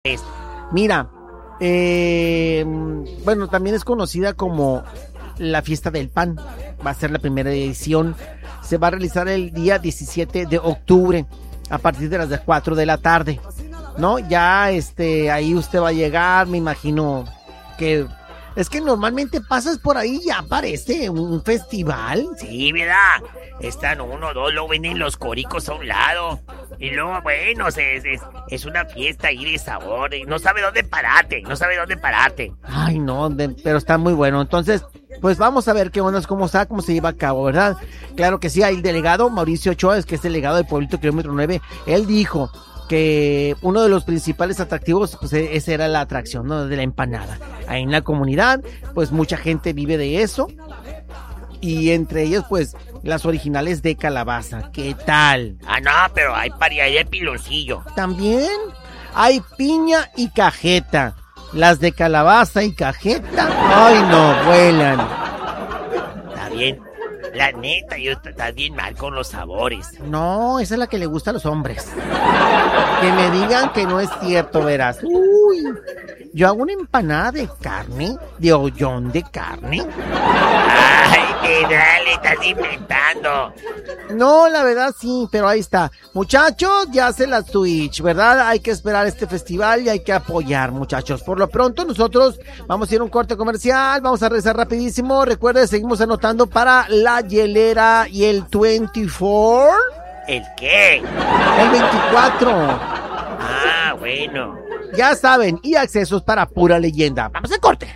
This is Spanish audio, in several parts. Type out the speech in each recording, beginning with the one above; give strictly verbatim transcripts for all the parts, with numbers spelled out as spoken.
Mira, eh, bueno, también es conocida como la Fiesta del Pan. Va a ser la primera edición. Se va a realizar el día diecisiete de octubre a partir de las cuatro de la tarde, ¿no? Ya, este, ahí usted va a llegar, me imagino que... Es que normalmente pasas por ahí y ya aparece un festival. Sí, ¿verdad? Están uno, dos, luego vienen los coricos a un lado. Y luego, bueno, es, es, es una fiesta ahí de sabor. No sabe dónde pararte, no sabe dónde pararte. Ay, no, de, pero está muy bueno. Entonces, pues vamos a ver qué onda, cómo está, cómo se lleva a cabo, ¿verdad? Claro que sí, hay el delegado Mauricio Ochoa, es que es delegado de Pueblito Kilómetro nueve. Él dijo que uno de los principales atractivos, pues esa era la atracción, ¿no? De la empanada. Ahí en la comunidad, pues mucha gente vive de eso. Y entre ellas, pues, las originales de calabaza. ¿Qué tal? Ah, no, pero hay paria de piloncillo. También hay piña y cajeta. Las de calabaza y cajeta, ay no, vuelan. Está bien. La neta, yo está bien mal con los sabores. No, esa es la que le gusta a los hombres. Que me digan que no es cierto, verás. Uy, yo hago una empanada de carne, de ollón de carne. Ay, que dale, estás inventando. No, la verdad sí, pero ahí está. Muchachos, ya se la Twitch, ¿verdad? Hay que esperar este festival y hay que apoyar, muchachos. Por lo pronto, nosotros vamos a ir a un corte comercial, vamos a regresar rapidísimo. Recuerden, seguimos anotando para la hielera y el veinticuatro. ¿El qué? El veinticuatro. Ah, bueno. Ya saben, y accesos para pura leyenda. Vamos al corte.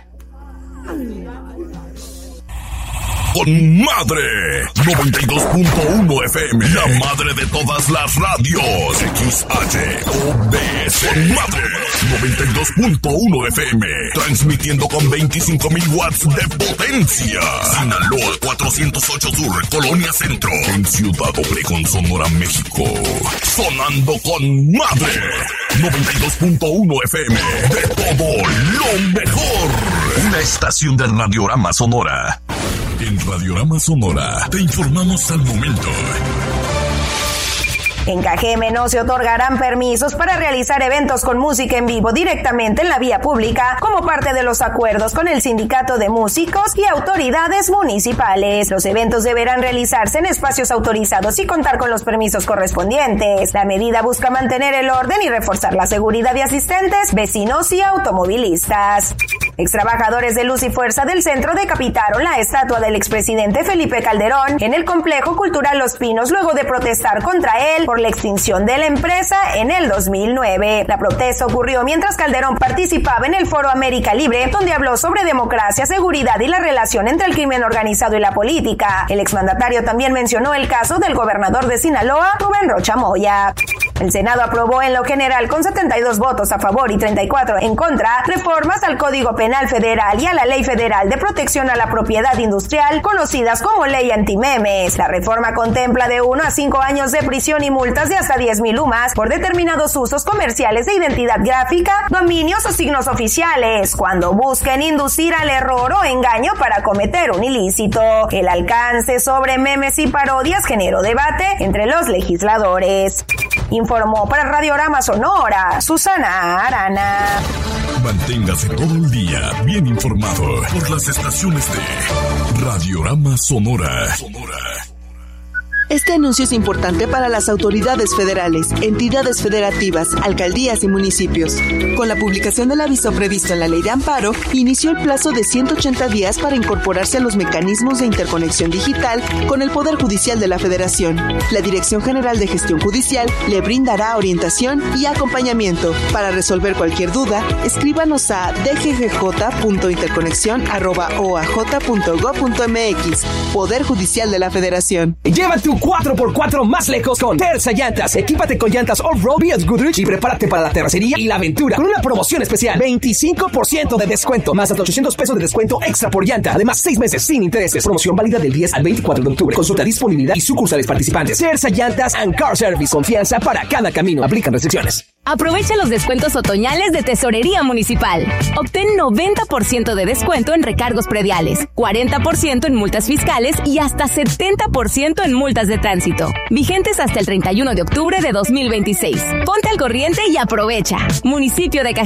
Con madre, noventa y dos punto uno F M, la madre de todas las radios. X H O B C, con madre, noventa y dos punto uno F M, transmitiendo con veinticinco mil watts de potencia. Sinaloa cuatrocientos ocho Sur, Colonia Centro, en Ciudad Obregón, Sonora, México. Sonando con madre, noventa y dos punto uno F M, de todo lo mejor. Una estación de Radiorama Sonora. En Radiorama Sonora te informamos al momento. En Cajeme no se otorgarán permisos para realizar eventos con música en vivo directamente en la vía pública como parte de los acuerdos con el Sindicato de Músicos y autoridades municipales. Los eventos deberán realizarse en espacios autorizados y contar con los permisos correspondientes. La medida busca mantener el orden y reforzar la seguridad de asistentes, vecinos y automovilistas. Extrabajadores de Luz y Fuerza del centro decapitaron la estatua del expresidente Felipe Calderón en el complejo cultural Los Pinos luego de protestar contra él por la extinción de la empresa en el dos mil nueve. La protesta ocurrió mientras Calderón participaba en el Foro América Libre, donde habló sobre democracia, seguridad y la relación entre el crimen organizado y la política. El exmandatario también mencionó el caso del gobernador de Sinaloa, Rubén Rocha Moya. El Senado aprobó en lo general con setenta y dos votos a favor y treinta y cuatro en contra reformas al Código Penal Federal y a la Ley Federal de Protección a la Propiedad Industrial, conocidas como Ley Antimemes. La reforma contempla de uno a cinco años de prisión y multas de hasta diez mil UMAS por determinados usos comerciales de identidad gráfica, dominios o signos oficiales, cuando busquen inducir al error o engaño para cometer un ilícito. El alcance sobre memes y parodias generó debate entre los legisladores. Informó para Radiorama Sonora, Susana Arana. Manténgase todo el día bien informado por las estaciones de Radiorama Sonora. Sonora. Este anuncio es importante para las autoridades federales, entidades federativas, alcaldías y municipios. Con la publicación del aviso previsto en la Ley de Amparo, inició el plazo de ciento ochenta días para incorporarse a los mecanismos de interconexión digital con el Poder Judicial de la Federación. La Dirección General de Gestión Judicial le brindará orientación y acompañamiento. Para resolver cualquier duda, escríbanos a d g g j punto interconexión arroba o a j punto gob punto m x. Poder Judicial de la Federación. Lleva tu cuatro por cuatro más lejos con Terza Llantas. Equípate con llantas off-road y Goodrich y prepárate para la terracería y la aventura con una promoción especial. veinticinco por ciento de descuento, más hasta ochocientos pesos de descuento extra por llanta. Además, seis meses sin intereses. Promoción válida del diez al veinticuatro de octubre. Consulta disponibilidad y sucursales participantes. Terza Llantas and Car Service. Confianza para cada camino. Aplican restricciones. Aprovecha los descuentos otoñales de Tesorería Municipal. Obtén noventa por ciento de descuento en recargos prediales, cuarenta por ciento en multas fiscales y hasta setenta por ciento en multas de tránsito. Vigentes hasta el treinta y uno de octubre de dos mil veintiséis. Ponte al corriente y aprovecha. Municipio de Cajimarán.